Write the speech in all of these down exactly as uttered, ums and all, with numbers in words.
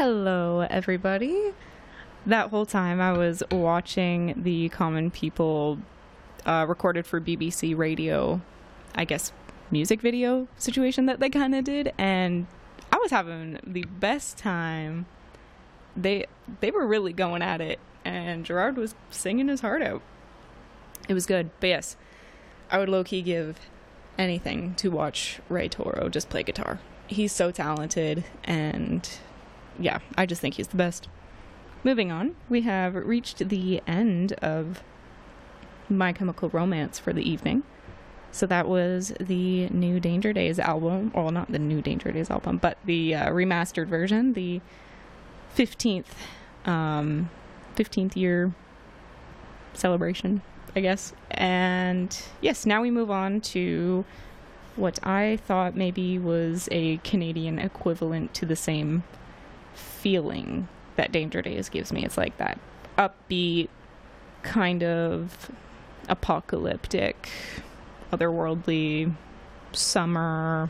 Hello, everybody. That whole time I was watching the Common People uh, recorded for B B C Radio, I guess, music video situation that they kind of did, and I was having the best time. They they were really going at it, and Gerard was singing his heart out. It was good, but yes, I would low-key give anything to watch Ray Toro just play guitar. He's so talented, and yeah, I just think he's the best. Moving on, we have reached the end of My Chemical Romance for the evening. So that was the new Danger Days album, well, not the new Danger Days album, but the uh, remastered version, the fifteenth, um, fifteenth year celebration, I guess. And yes, now we move on to what I thought maybe was a Canadian equivalent to the same feeling that Danger Days gives me. It's like that upbeat, kind of apocalyptic, otherworldly, summer,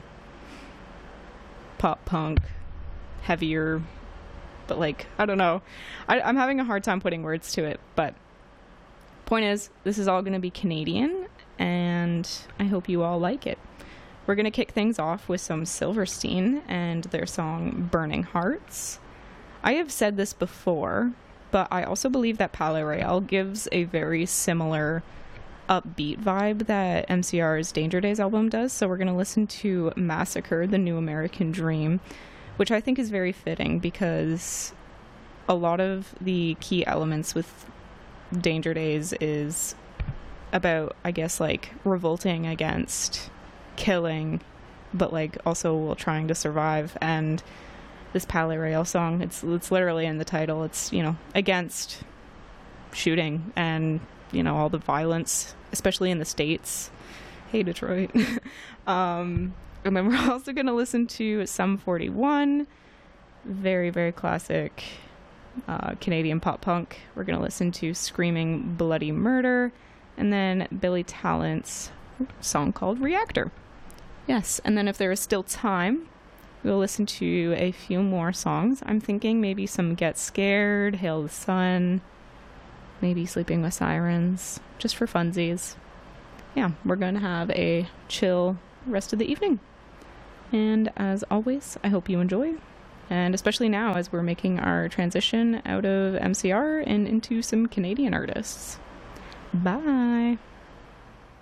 pop punk, heavier, but like, I don't know. I, I'm having a hard time putting words to it, but point is, this is all going to be Canadian, and I hope you all like it. We're going to kick things off with some Silverstein and their song Burning Hearts. I have said this before, but I also believe that Palais Royale gives a very similar upbeat vibe that M C R's Danger Days album does. So we're going to listen to Massacre, the New American Dream, which I think is very fitting because a lot of the key elements with Danger Days is about, I guess, like revolting against killing, but like also while trying to survive. And this Palais Royale song, it's it's literally in the title. It's, you know, against shooting and, you know, all the violence, especially in the States. Hey, Detroit. um, and then we're also going to listen to Sum forty-one, very, very classic uh, Canadian pop punk. We're going to listen to Screaming Bloody Murder, and then Billy Talent's song called Reactor. Yes, and then if there is still time, we'll listen to a few more songs. I'm thinking maybe some Get Scared, Hail the Sun, maybe Sleeping with Sirens, just for funsies. Yeah, we're going to have a chill rest of the evening. And as always, I hope you enjoy. And especially now as we're making our transition out of M C R and into some Canadian artists. Bye!